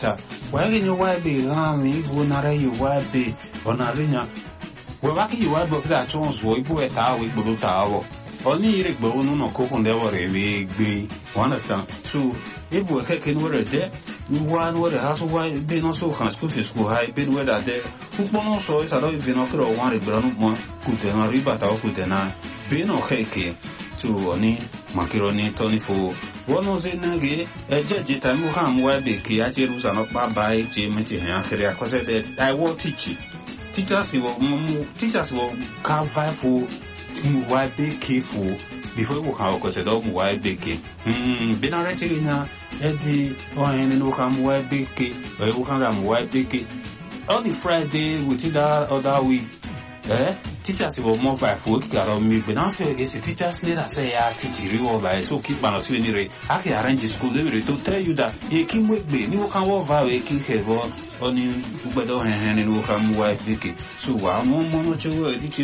understand? Why can you wipe be me go na you wipe be on a rinya? Well, why can you wipe that chance wo ibu eta we buru tawo? Only Eric Bono no cook on the be understand? So if we can wear a day, one where the house why be not so can school high been weather there. Who also is a lot of binocular or one brown one could not ribata or could deny. Be no cake to Oni, macaroni, Tony for one was in a gay, a judge time who ham where the Kiacherus are not by Jim and Career because that I will teach you. Teachers will come by for why be careful before we have because a dog why be key. Been already now, Eddie or any no come why be key, or you can why be key. Only Friday with that other week. Teachers will more by work around me, but after it's a teacher's need I say, I teach you all by so keep on a swimming. I can arrange the school to tell you that you can wait, you can walk away, kick her on you, but don't hand and will come white Vicky. So I'm one more to